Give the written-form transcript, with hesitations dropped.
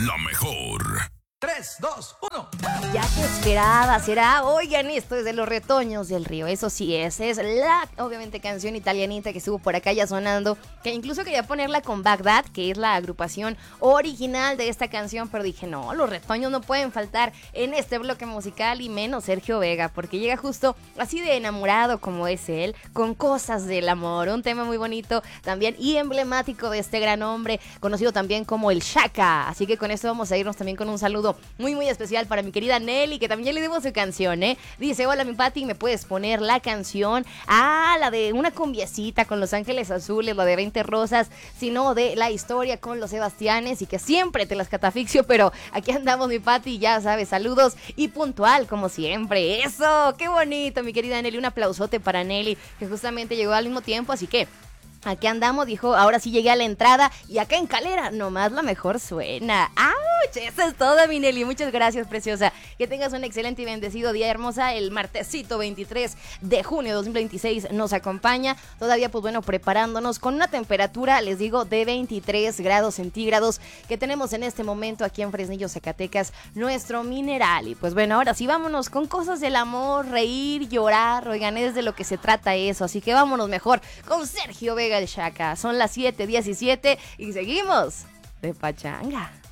La mejor. 3, 2, 1. Ya te esperaba, será. Oigan, esto es de Los Retoños del Río. Eso sí es la, obviamente, canción italianita que estuvo por acá ya sonando. Que incluso quería ponerla con Bagdad, que es la agrupación original de esta canción. Pero dije, no, Los Retoños no pueden faltar en este bloque musical. Y menos Sergio Vega, porque llega justo así de enamorado como es él, con Cosas del Amor. Un tema muy bonito también y emblemático de este gran hombre, conocido también como el Shaka. Así que con esto vamos a irnos también con un saludo muy muy especial para mi querida Nelly, que también le dimos su canción, Dice, hola mi Pati, ¿me puedes poner la canción? La de una cumbiecita con Los Ángeles Azules, la de 20 Rosas, sino de La Historia con Los Sebastianes, y que siempre te las catafixio, pero aquí andamos mi Pati, ya sabes, saludos y puntual como siempre. Eso, qué bonito mi querida Nelly, un aplausote para Nelly, que justamente llegó al mismo tiempo, así que aquí andamos, dijo, ahora sí llegué a la entrada y acá en Calera nomás la mejor suena. ¡Auch! Eso es todo, mi Nelly. Muchas gracias, preciosa. Que tengas un excelente y bendecido día, hermosa. El martesito 23 de junio de 2026 nos acompaña. Todavía, pues bueno, preparándonos con una temperatura, les digo, de 23 grados centígrados que tenemos en este momento aquí en Fresnillo, Zacatecas, nuestro mineral. Y pues bueno, ahora sí, vámonos con cosas del amor, reír, llorar. Oigan, es de lo que se trata eso. Así que vámonos mejor con Sergio Vega el Shaka. Son las 7:17 y seguimos de pachanga.